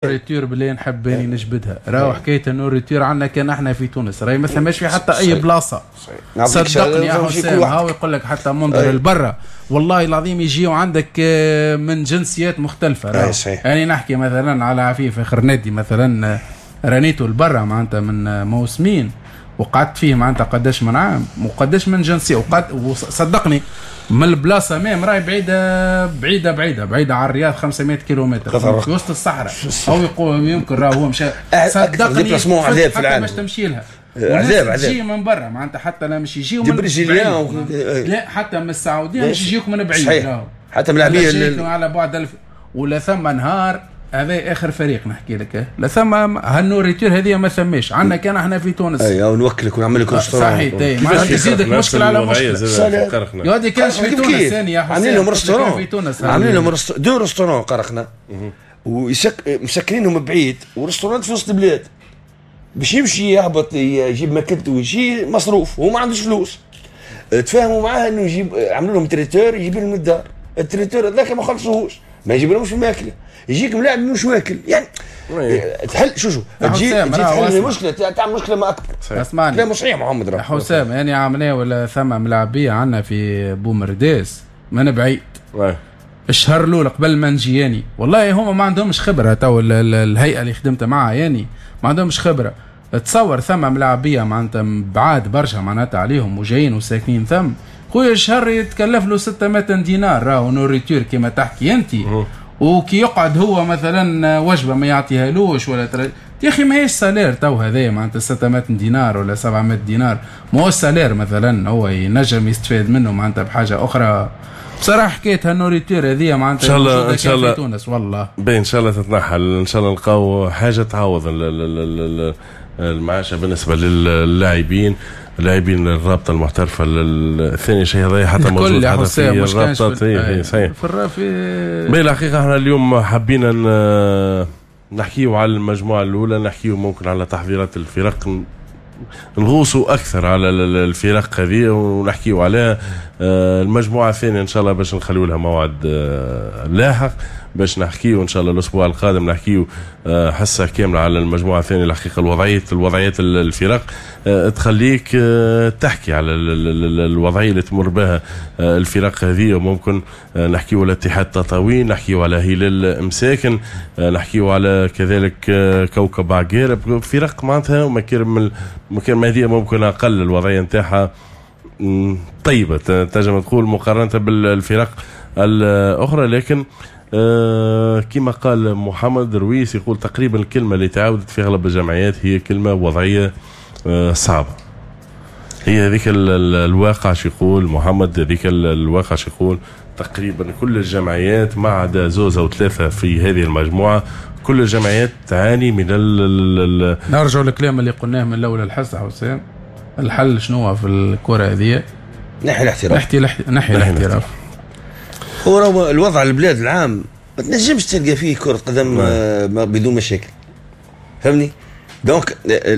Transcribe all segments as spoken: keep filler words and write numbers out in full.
ريتير بلي نحب اني نجبدها راهو حكايه انه ريتير عندنا كان احنا في تونس راهي ما ثماش في حتى اي بلاصه صدقني يا حسام هاو يقول لك حتى منظر البرة والله العظيم يجيو عندك من جنسيات مختلفه راهو يعني نحكي مثلا على عفيف خرنادي مثلا رانيته البرة معناتها من موسمين وقعدت فيه معناتها قداش من عام وقداش من جنسيه وقد وصدقني من البلاصه ميم راهي بعيده بعيده بعيده بعيده على الرياض خمسمائة كيلومتر في وسط الصحراء او يقول يمكن راه هو مشى صدقني حتى باش تمشي لها عذاب عذاب تجي من برا معناتها حتى لا مش يجيو من بريزيليان لا حتى من السعوديه مش يجيوك من بعيد حتى من العبيه على بعد الف ولا ثم نهار هذا اخر فريق نحكي لك لا ثم هالنوريتير هذه ما ثماش عندنا كان احنا في تونس اي او نوكلك ونعمل لك ريستورون صحيح كيفاش يزيدك مشكله على مشكله يا ودي كانش في تونس ثاني يا حسين عاملين لهم ريستورون عاملين لهم دو ريستورون قرقنا ومسكنينهم بعيد وريستورانات في وسط البلاد باش يمشي يهبط يجيب ماكلته ويجي مصروف وهو ما عندوش فلوس تفاهموا معاه انه يجيب عملوا لهم تريتور يجيب لهم الدار التريتور هذاك ما خلصوش ما يجيب لهمش الماكله يجيك ملاعب مش واكل يعني تحل شو شو تجي تحل مشكله تعمل مشكله ما اكبر اسمعني لا مش صحيح محمد راه حسام يعني عمليه ولا ثم ملاعبيه عندنا في بومرداس من بعيد الشهر الاول قبل ما نجي يعني والله هم ما عندهمش خبره تو الهيئه اللي خدمت معها يعني ما عندهمش خبره تصور ثم ملاعبيه معناتها بعاد برشا معناتها عليهم وجايين وساكنين ثم خويا الشهر يتكلف له ستمائة دينار راهو نوريتير كما تحكي انت وكي يقعد هو مثلا وجبه ما يعطيهالوش ولا تر... يا اخي ما هيش سالير تو هذا معناتها ستمائة دينار ولا سبعمائة دينار ما هو سالير مثلا هو ينجم يستفاد منه معناتها بحاجه اخرى بصراحه حكايه هالنوريتير هذه معناتها ان شاء الله ان شاء الله في تونس والله باين ان شاء الله تتنحل ان شاء الله نلقاو حاجه تعوض المعاشه بالنسبه للاعبين لاعبين الرابطه المحترفه الثاني شيء هذا حتى موجود هذا في الرابطه صحيح صحيح في بالحقيقه احنا اليوم حبينا نحكيو على المجموعه الاولى نحكيو ممكن على تحضيرات الفرق نغوصوا اكثر على الفرق هذه ونحكيو عليها المجموعه الثانيه ان شاء الله باش نخليو لها موعد لاحق باش نحكيو ان شاء الله الاسبوع القادم نحكيو حصه كامله على المجموعه الثانيه الحقيقه الوضعيه الوضعيات الفرق تخليك تحكي على الوضعيه اللي تمر بها الفرق هذه وممكن نحكيو على اتحاد تطاوين نحكيو على هلال مساكن نحكيو على كذلك كوكب عقارب فرق معناتها ومكان مكان هذه ممكن اقل الوضعيه نتاعها طيبه تنجم تقول مقارنه بالفرق الاخرى لكن أه كما قال محمد رويس يقول تقريبا الكلمة اللي تعاودت في أغلب الجمعيات هي كلمة وضعية أه صعبة هي هذيك الواقع شو يقول محمد هذيك الواقع شو يقول تقريبا كل الجمعيات ما عدا زوز أو ثلاثة في هذه المجموعة كل الجمعيات تعاني من ال نرجع للكلام اللي قلناه من الأول الحصة حسام الحل شنو في الكرة هذه نحي الاحتراف نحي الاحتراف هو الوضع البلاد العام ما تنجمش تلقى فيه كرة قدم بدون مشاكل فهمني دونك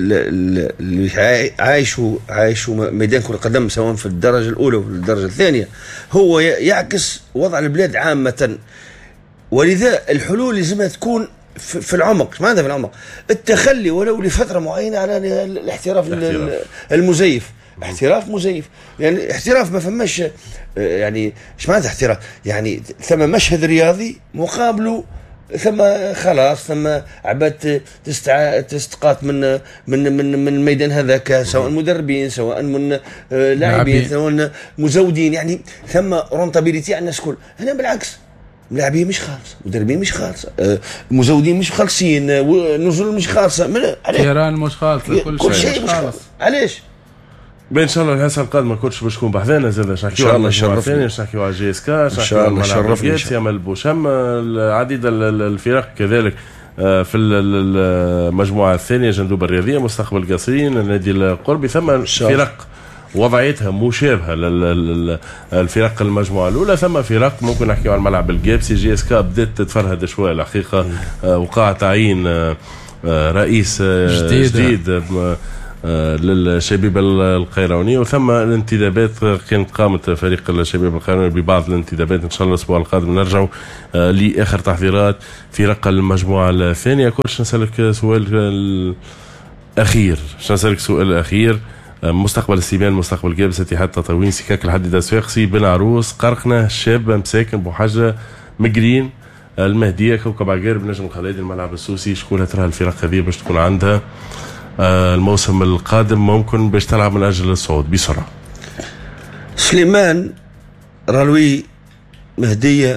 اللي عايشوا عايشوا ميدان كرة قدم سواء في الدرجة الأولى وفي الدرجة الثانية هو يعكس وضع البلاد عامة ولذا الحلول لازمها تكون في العمق ماذا في العمق التخلي ولو لفترة معينة على الاحتراف المزيف احتراف مزيف يعني احتراف ما فماش يعني ايش معناتها احتراف يعني ثم مشهد رياضي مقابله ثم خلاص ثم عباد تستع تستقاط من من من من الميدان هذاك سواء مدربين سواء من لاعبين سواء مزودين يعني ثم رونتابيليتي على الناس كل هنا بالعكس لاعبين مش خالص مدربين مش خالص مزودين مش خالصين نزول مش خالصه طيران مش خالص كل شيء مش خالص علاش بان شاء الله الحصه القادمه كلش باش تكون بحذانا زاد باش نحكيو على المجموعه الثانيه باش نحكيو على جي اس كا ان شاء الله شرفنا يا البوشم العديد الفرق كذلك في المجموعه الثانيه جندوب الرياضيه مستقبل قصرين النادي القربي ثم فرق وضعيتها مشابهه للفرق المجموعه الاولى ثم فرق ممكن نحكيو على الملعب الجابسي جي اس كا بدات تتفرهد شويه الحقيقه وقع تعيين رئيس جديد, جديد للشبيبة القيروانية. وثم الانتدابات كانت قامت فريق الشبيبة القيروانية ببعض الانتدابات، إن شاء الله الأسبوع القادم نرجعوا لآخر تحضيرات في رقة المجموعة الثانية. كلش نسألك سؤال أخير، نسألك سؤال أخير، مستقبل السيبان، مستقبل جابس، اتحاد تطاوين، سكاك الحديدة، صفاقسي، بن عروس، قرقنة، الشاب، مساكن، بوحجة، مقرين، المهدية، كوكب عقارب، نجم الخليدي، الملعب السوسي. شكون ترى الفرق هذه باش تكون عندها الموسم القادم ممكن باش تلعب من أجل الصعود بسرعة؟ سليمان، رالوي، مهدية،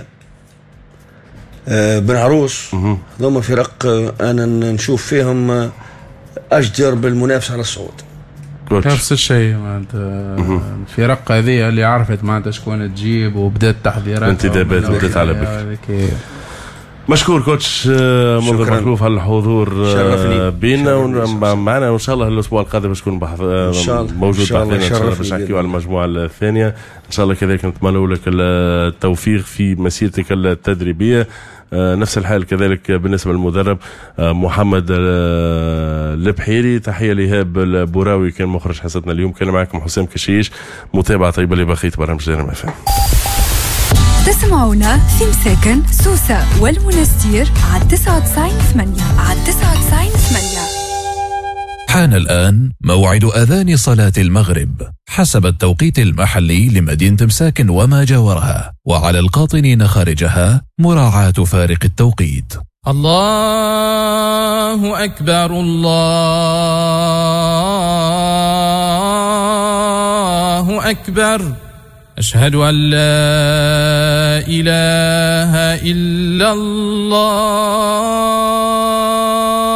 بن عروس، هذوما فرق أنا نشوف فيهم أجدر بالمنافسة على الصعود. نفس الشيء معناتها الفرق هذه اللي عرفت معناتها شكون تجيب وبدات تحضيرات انتدابات بدات على بكري. مشكور كوتش منذر مكروف على الحضور بينا ومعنا، وان شاء الله الاسبوع القادم باش تكون موجود بعدين ان شاء الله باش نحكيو على المجموعه الثانيه ان شاء الله. كذلك نتمنى لك التوفيق في مسيرتك التدريبيه. نفس الحال كذلك بالنسبه للمدرب محمد البحيري. تحيه لإيهاب البوراوي كان مخرج حصتنا اليوم. كان معكم حسام كشيش. متابعه طيبه لبقيه برامج دينا مفهم. تسمعونا في مساكن سوسة والمنستير على تسعة وتسعين ثمانية على تسعة وتسعين ثمانية. حان الآن موعد أذان صلاة المغرب حسب التوقيت المحلي لمدينة مساكن وما جاورها، وعلى القاطنين خارجها مراعاة فارق التوقيت. الله أكبر الله أكبر أشهد أن لا إله إلا الله.